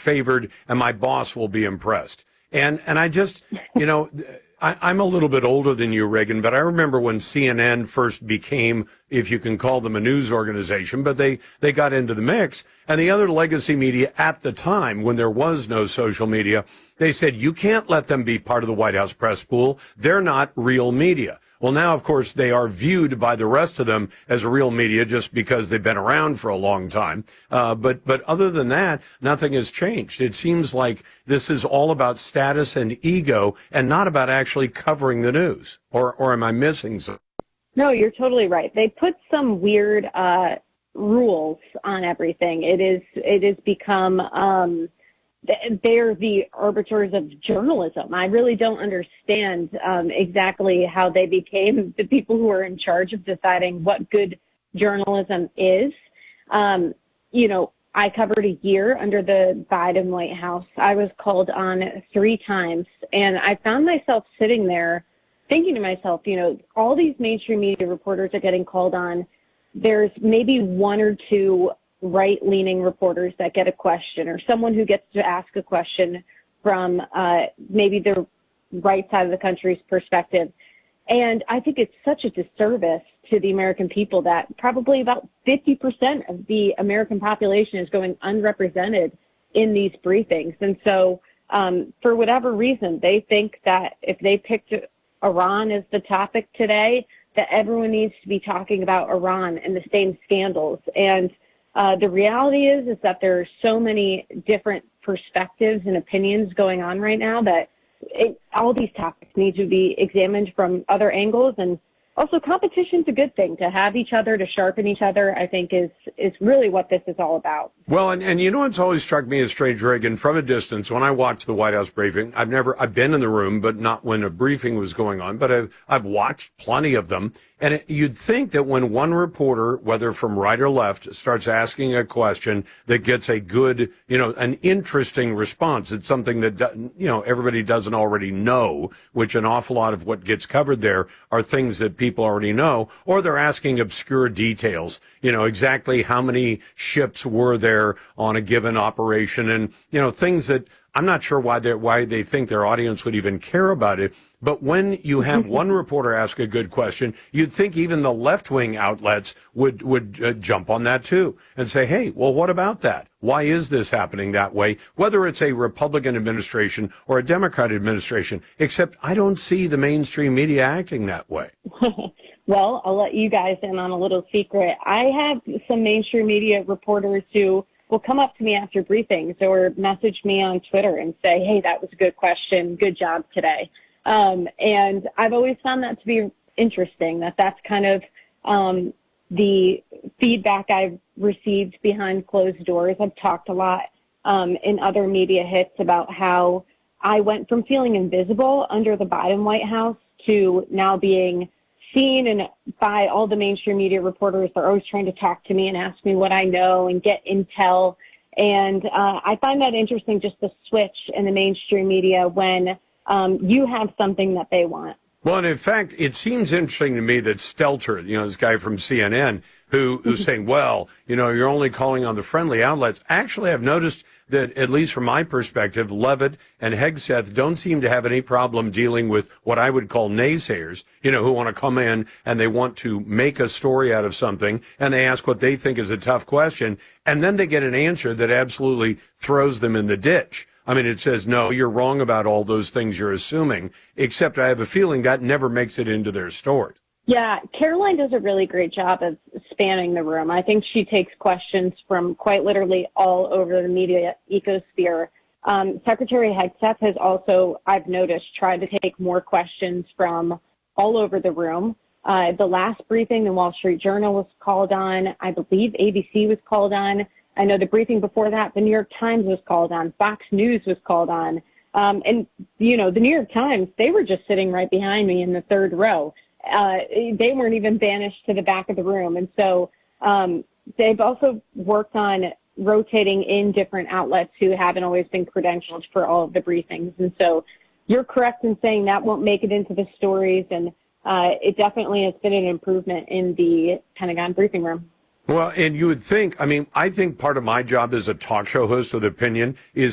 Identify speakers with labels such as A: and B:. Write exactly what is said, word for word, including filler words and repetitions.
A: favored and my boss will be impressed. And and I just, you know, I, I'm a little bit older than you, Reagan, but I remember when C N N first became, if you can call them a news organization, but they, they got into the mix. And the other legacy media at the time, when there was no social media, they said, you can't let them be part of the White House press pool. They're not real media. Well, now, of course, they are viewed by the rest of them as real media just because they've been around for a long time. Uh, but but other than that, nothing has changed. It seems like this is all about status and ego and not about actually covering the news. Or, or am I missing something?
B: No, you're totally right. They put some weird uh, rules on everything. It is it has become um, they're the arbiters of journalism. I really don't understand um, exactly how they became the people who are in charge of deciding what good journalism is. Um, you know, I covered a year under the Biden White House. I was called on three times, and I found myself sitting there thinking to myself, you know, all these mainstream media reporters are getting called on. There's maybe one or two right-leaning reporters that get a question, or someone who gets to ask a question from uh, maybe the right side of the country's perspective. And I think it's such a disservice to the American people that probably about fifty percent of the American population is going unrepresented in these briefings. And so um, for whatever reason, they think that if they picked Iran as the topic today, that everyone needs to be talking about Iran and the same scandals. And Uh, the reality is, is that there are so many different perspectives and opinions going on right now that it, all these topics need to be examined from other angles. And also, competition's a good thing. To have each other, to sharpen each other, I think is is really what this is all about.
A: Well, and, and you know what's always struck me as strange, Reagan, from a distance, when I watched the White House briefing, I've never, I've been in the room, but not when a briefing was going on, but I've, I've watched plenty of them. And it, you'd think that when one reporter, whether from right or left, starts asking a question that gets a good, you know, an interesting response, it's something that, you know, everybody doesn't already know, which an awful lot of what gets covered there are things that people already know, or they're asking obscure details, you know, exactly how many ships were there on a given operation, and, you know, things that I'm not sure why they why they think their audience would even care about it. But when you have one reporter ask a good question, you'd think even the left-wing outlets would would uh, jump on that too and say, hey, well, what about that? Why is this happening that way? Whether it's a Republican administration or a Democrat administration, except I don't see the mainstream media acting that way.
B: Well, I'll let you guys in on a little secret. I have some mainstream media reporters who will come up to me after briefings or message me on Twitter and say, hey, that was a good question. Good job today. Um, and I've always found that to be interesting, that that's kind of um, the feedback I've received behind closed doors. I've talked a lot um, in other media hits about how I went from feeling invisible under the Biden White House to now being seen and by all the mainstream media reporters. They're always trying to talk to me and ask me what I know and get intel. And uh, I find that interesting, just the switch in the mainstream media when um, you have something that they want.
A: Well, and in fact, it seems interesting to me that Stelter, you know, this guy from C N N, who who's saying, well, you know, you're only calling on the friendly outlets. Actually, I've noticed that, at least from my perspective, Levitt and Hegseth don't seem to have any problem dealing with what I would call naysayers, you know, who want to come in and they want to make a story out of something, and they ask what they think is a tough question, and then they get an answer that absolutely throws them in the ditch. I mean, it says, no, you're wrong about all those things you're assuming, except I have a feeling that never makes it into their story.
B: Yeah, Caroline does a really great job of spanning the room. I think she takes questions from quite literally all over the media ecosphere. Um, Secretary Hegseth has also, I've noticed, tried to take more questions from all over the room. Uh, the last briefing, the Wall Street Journal was called on. I believe A B C was called on. I know the briefing before that, the New York Times was called on. Fox News was called on. Um, and, you know, the New York Times, they were just sitting right behind me in the third row. Uh, they weren't even banished to the back of the room. And so um, they've also worked on rotating in different outlets who haven't always been credentialed for all of the briefings. And so you're correct in saying that won't make it into the stories. And uh, it definitely has been an improvement in the Pentagon briefing room.
A: Well, and you would think, I mean, I think part of my job as a talk show host with opinion is